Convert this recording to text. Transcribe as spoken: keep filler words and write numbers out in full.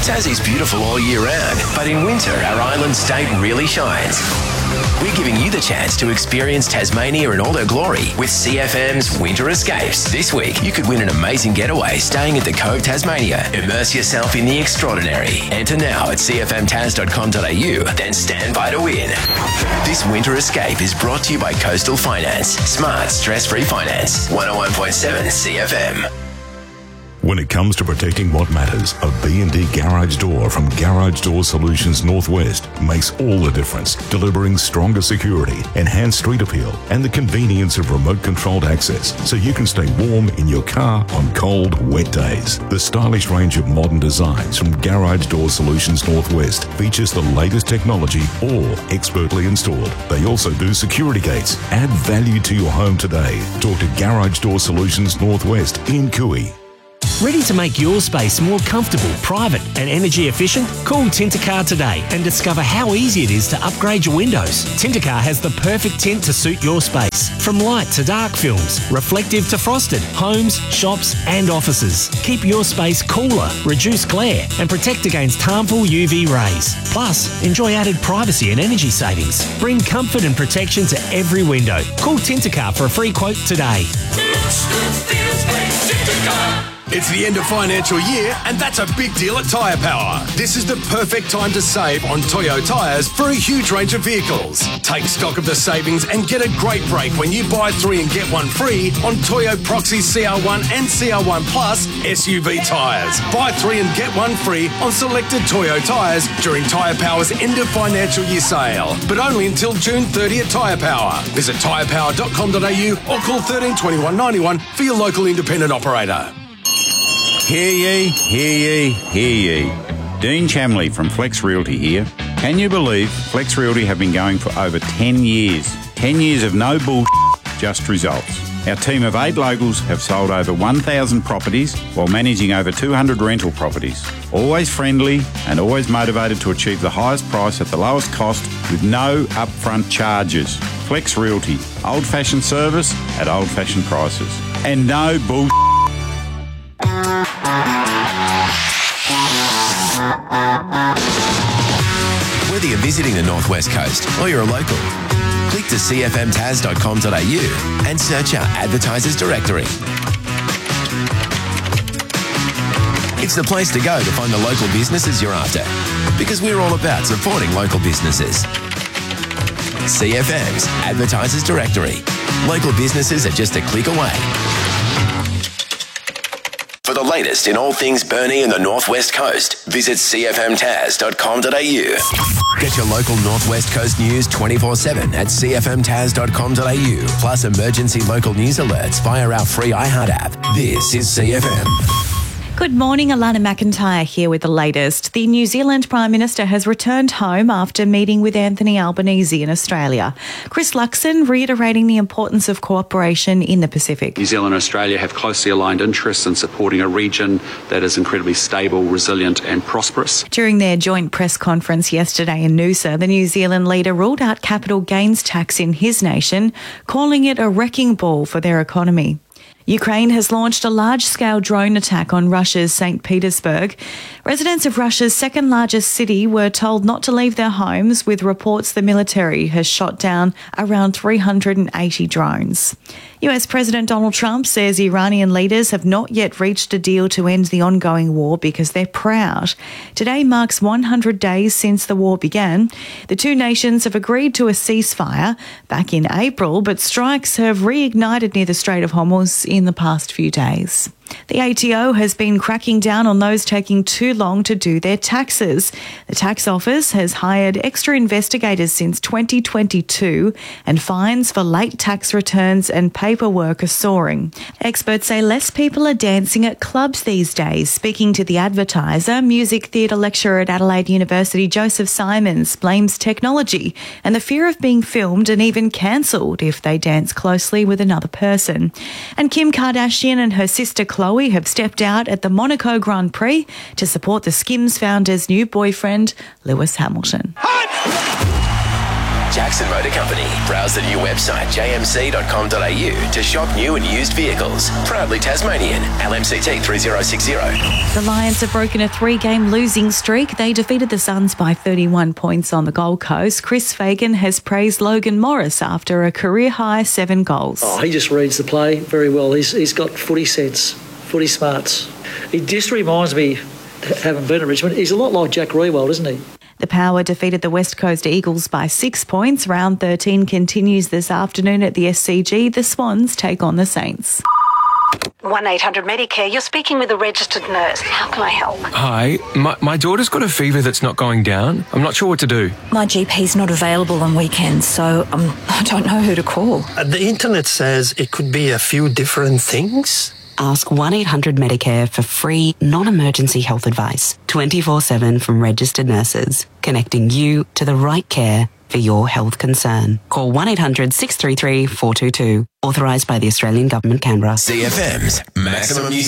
Tassie's beautiful all year round, but in winter, our island state really shines. We're giving you the chance to experience Tasmania in all her glory with C F M's Winter Escapes. This week, you could win an amazing getaway staying at the Cove Tasmania. Immerse yourself in the extraordinary. Enter now at c f m tas dot com dot a u, then stand by to win. This Winter Escape is brought to you by Coastal Finance. Smart, stress-free finance. one oh one point seven C F M. When it comes to protecting what matters, a B and D garage door from Garage Door Solutions Northwest makes all the difference, delivering stronger security, enhanced street appeal, and the convenience of remote-controlled access so you can stay warm in your car on cold, wet days. The stylish range of modern designs from Garage Door Solutions Northwest features the latest technology, all expertly installed. They also do security gates. Add value to your home today. Talk to Garage Door Solutions Northwest in Cooey. Ready to make your space more comfortable, private and energy efficient? Call Tintercar today and discover how easy it is to upgrade your windows. Tintercar has the perfect tint to suit your space. From light to dark films, reflective to frosted, homes, shops and offices. Keep your space cooler, reduce glare and protect against harmful U V rays. Plus, enjoy added privacy and energy savings. Bring comfort and protection to every window. Call Tintercar for a free quote today. It's the end of financial year, and that's a big deal at Tyre Power. This is the perfect time to save on Toyo tyres for a huge range of vehicles. Take stock of the savings and get a great break when you buy three and get one free on Toyo Proxy C R one and C R one Plus S U V tyres. Buy three and get one free on selected Toyo tyres during Tyre Power's end of financial year sale, but only until June thirtieth at Tyre Power. Visit tyre power dot com dot a u or call thirteen twenty-one ninety-one for your local independent operator. Hear ye, hear ye, hear ye. Dean Chamley from Flex Realty here. Can you believe Flex Realty have been going for over ten years? ten years of no bullshit, just results. Our team of eight locals have sold over one thousand properties while managing over two hundred rental properties. Always friendly and always motivated to achieve the highest price at the lowest cost with no upfront charges. Flex Realty, old-fashioned service at old-fashioned prices. And no bullshit. Whether you're visiting the Northwest Coast or you're a local, click to c f m tas dot com dot a u and search our advertisers directory. It's the place to go to find the local businesses you're after, because we're all about supporting local businesses. C F M's Advertisers Directory. Local businesses are just a click away. For the latest in all things Burnie and the Northwest Coast, visit c f m tas dot com dot a u. Get your local Northwest Coast news twenty-four seven at c f m tas dot com dot a u, plus emergency local news alerts via our free iHeart app. This is C F M. Good morning, Alana McIntyre here with the latest. The New Zealand Prime Minister has returned home after meeting with Anthony Albanese in Australia. Chris Luxon reiterating the importance of cooperation in the Pacific. New Zealand and Australia have closely aligned interests in supporting a region that is incredibly stable, resilient and prosperous. During their joint press conference yesterday in Noosa, the New Zealand leader ruled out capital gains tax in his nation, calling it a wrecking ball for their economy. Ukraine has launched a large-scale drone attack on Russia's Saint Petersburg. Residents of Russia's second-largest city were told not to leave their homes, with reports the military has shot down around three hundred eighty drones. U S President Donald Trump says Iranian leaders have not yet reached a deal to end the ongoing war because they're proud. Today marks one hundred days since the war began. The two nations have agreed to a ceasefire back in April, but strikes have reignited near the Strait of Hormuz in the past few days. The A T O has been cracking down on those taking too long to do their taxes. The tax office has hired extra investigators since twenty twenty-two, and fines for late tax returns and paperwork are soaring. Experts say less people are dancing at clubs these days. Speaking to The Advertiser, music theatre lecturer at Adelaide University Joseph Simons blames technology and the fear of being filmed and even cancelled if they dance closely with another person. And Kim Kardashian and her sister Khloe have stepped out at the Monaco Grand Prix to support the Skims founder's new boyfriend, Lewis Hamilton. Jackson Motor Company. Browse the new website j m c dot com dot a u to shop new and used vehicles. Proudly Tasmanian. L M C T three zero six zero. The Lions have broken a three-game losing streak. They defeated the Suns by thirty-one points on the Gold Coast. Chris Fagan has praised Logan Morris after a career-high seven goals. Oh, he just reads the play very well. He's, he's got footy sense, footy smarts. He just reminds me, having been at Richmond, he's a lot like Jack Riewoldt, isn't he? The Power defeated the West Coast Eagles by six points. Round thirteen continues this afternoon at the S C G. The Swans take on the Saints. one eight hundred Medicare, you're speaking with a registered nurse. How can I help? Hi, my, my daughter's got a fever that's not going down. I'm not sure what to do. My G P's not available on weekends, so um, I don't know who to call. Uh, the internet says it could be a few different things. Ask one eight hundred Medicare for free, non-emergency health advice, twenty-four seven from registered nurses, connecting you to the right care for your health concern. Call one eight hundred six three three four two two. Authorised by the Australian Government, Canberra. C F M's Maximum